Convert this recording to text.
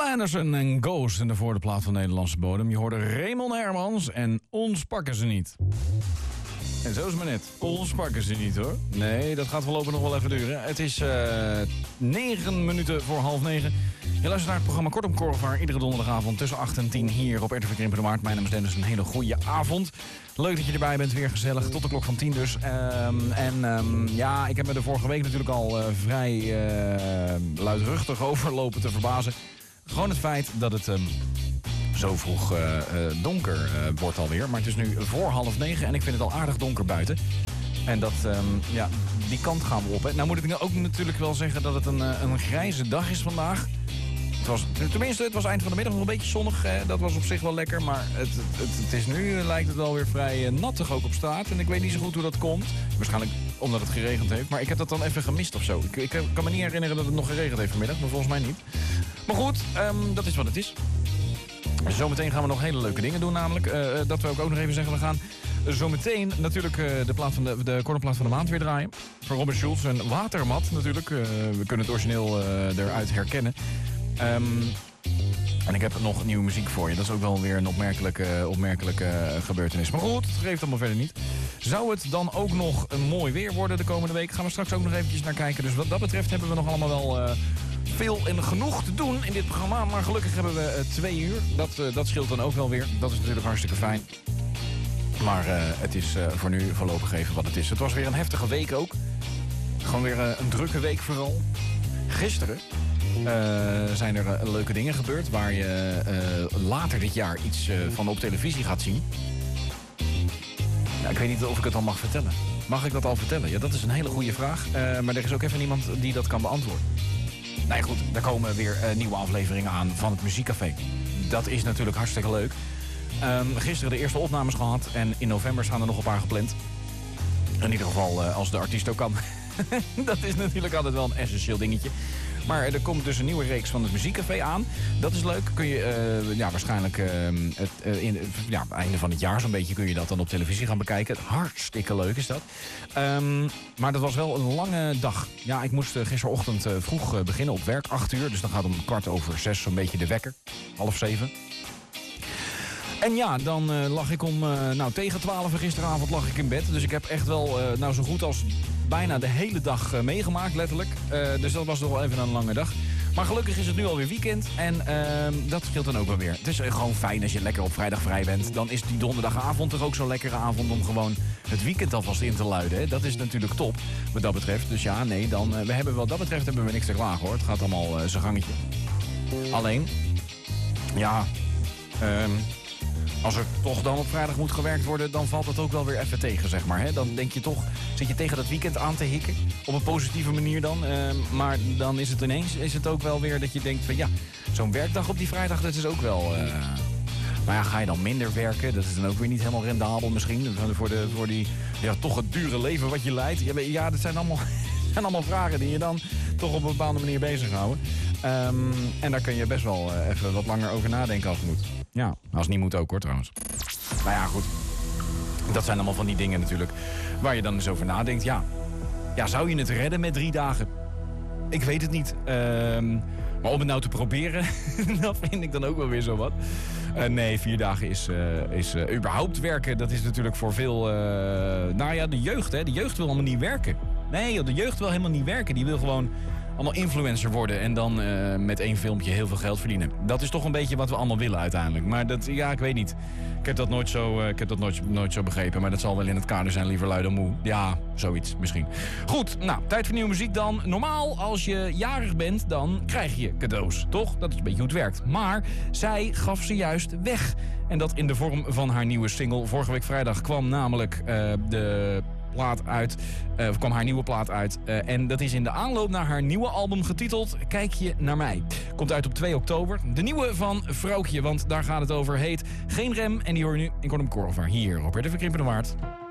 Anderson en Ghost in de voor de plaat van Nederlandse bodem. Je hoorde Raymond Hermans en ons pakken ze niet. En zo is het maar net. Ons pakken ze niet hoor. Nee, dat gaat voorlopig nog wel even duren. Het is 9 minuten voor 8:30. Je luistert naar het programma Kortom Korfbaar. Iedere donderdagavond tussen 8 en 10 hier op RTV Krimpen de Waard. Mijn naam is Dennis. Een hele goede avond. Leuk dat je erbij bent. Weer gezellig. Tot de klok van 10 dus. Ja, ik heb me de vorige week natuurlijk al vrij luidruchtig overlopen te verbazen. Gewoon het feit dat het zo vroeg donker wordt alweer. Maar het is nu voor 8:30 en ik vind het al aardig donker buiten. En dat, die kant gaan we op. Hè. Nou moet ik ook natuurlijk wel zeggen dat het een grijze dag is vandaag. Het was eind van de middag nog een beetje zonnig. Dat was op zich wel lekker. Maar het is nu, lijkt het wel weer vrij nattig ook op straat. En ik weet niet zo goed hoe dat komt. Waarschijnlijk omdat het geregend heeft. Maar ik heb dat dan even gemist of zo. Ik kan me niet herinneren dat het nog geregend heeft vanmiddag. Maar volgens mij niet. Maar goed, dat is wat het is. Zometeen gaan we nog hele leuke dingen doen namelijk. Dat wil ik ook nog even zeggen. We gaan zometeen natuurlijk de korte plaat van de maand weer draaien. Van Robin Schulz en Watermat natuurlijk. We kunnen het origineel eruit herkennen. En ik heb nog nieuwe muziek voor je. Dat is ook wel weer een opmerkelijke gebeurtenis. Maar goed, het geeft allemaal verder niet. Zou het dan ook nog een mooi weer worden de komende week? Gaan we straks ook nog eventjes naar kijken. Dus wat dat betreft hebben we nog allemaal wel veel en genoeg te doen in dit programma. Maar gelukkig hebben we 2 uur. Dat scheelt dan ook wel weer. Dat is natuurlijk hartstikke fijn. Maar het is voor nu voorlopig even wat het is. Het was weer een heftige week ook. Gewoon weer een drukke week vooral. Gisteren zijn er leuke dingen gebeurd waar je later dit jaar iets van op televisie gaat zien. Nou, ik weet niet of ik het al mag vertellen. Mag ik dat al vertellen? Ja, dat is een hele goede vraag. Maar er is ook even iemand die dat kan beantwoorden. Nou ja, goed, daar komen weer nieuwe afleveringen aan van het Muziekcafé. Dat is natuurlijk hartstikke leuk. Gisteren de eerste opnames gehad en in november staan er nog een paar gepland. In ieder geval als de artiest ook kan. Dat is natuurlijk altijd wel een essentieel dingetje. Maar er komt dus een nieuwe reeks van het Muziekcafé aan. Dat is leuk. Kun je waarschijnlijk einde van het jaar zo'n beetje kun je dat dan op televisie gaan bekijken. Hartstikke leuk is dat. Maar dat was wel een lange dag. Ja, ik moest gisterochtend vroeg beginnen op werk, 8 uur. Dus dan gaat om 6:15 zo'n beetje de wekker. 6:30. En ja, dan lag ik tegen 12 gisteravond lag ik in bed. Dus ik heb echt wel zo goed als bijna de hele dag meegemaakt, letterlijk. Dus dat was toch wel even een lange dag. Maar gelukkig is het nu alweer weekend. En dat scheelt dan ook wel weer. Het is gewoon fijn als je lekker op vrijdag vrij bent. Dan is die donderdagavond toch ook zo'n lekkere avond om gewoon het weekend alvast in te luiden. Hè? Dat is natuurlijk top, wat dat betreft. Dus ja, nee, wat dat betreft hebben we niks te klagen, hoor. Het gaat allemaal zijn gangetje. Alleen, ja, als er toch dan op vrijdag moet gewerkt worden, dan valt het ook wel weer even tegen, zeg maar. Hè? Dan denk je toch, zit je tegen dat weekend aan te hikken. Op een positieve manier dan. Maar dan is het ineens ook wel weer dat je denkt van ja, zo'n werkdag op die vrijdag, dat is ook wel. Maar ja, ga je dan minder werken? Dat is dan ook weer niet helemaal rendabel misschien. Voor die toch het dure leven wat je leidt. Ja, dat zijn allemaal vragen die je dan toch op een bepaalde manier bezighouden. En daar kun je best wel even wat langer over nadenken als het moet. Ja, als het niet moet ook hoor trouwens. Maar ja, goed. Dat zijn allemaal van die dingen natuurlijk waar je dan eens over nadenkt. Ja, zou je het redden met 3 dagen? Ik weet het niet. Maar om het nou te proberen, dat vind ik dan ook wel weer zo wat. Nee, 4 dagen is überhaupt werken. Dat is natuurlijk voor veel. De jeugd, hè? De jeugd wil allemaal niet werken. Nee, de jeugd wil helemaal niet werken. Die wil gewoon allemaal influencer worden en dan met 1 filmpje heel veel geld verdienen. Dat is toch een beetje wat we allemaal willen uiteindelijk. Maar ik weet niet. Ik heb dat nooit zo begrepen. Maar dat zal wel in het kader zijn, liever lui dan moe. Ja, zoiets misschien. Goed, nou, tijd voor nieuwe muziek dan. Normaal, als je jarig bent, dan krijg je cadeaus, toch? Dat is een beetje hoe het werkt. Maar zij gaf ze juist weg. En dat in de vorm van haar nieuwe single. Vorige week vrijdag kwam namelijk kwam haar nieuwe plaat uit. En dat is in de aanloop naar haar nieuwe album getiteld Kijk je naar mij. Komt uit op 2 oktober. De nieuwe van Vrouwtje, want daar gaat het over. Heet Geen Rem en die hoor je nu in Kortom Korfbaar hier op RTV Krimpen de Waard.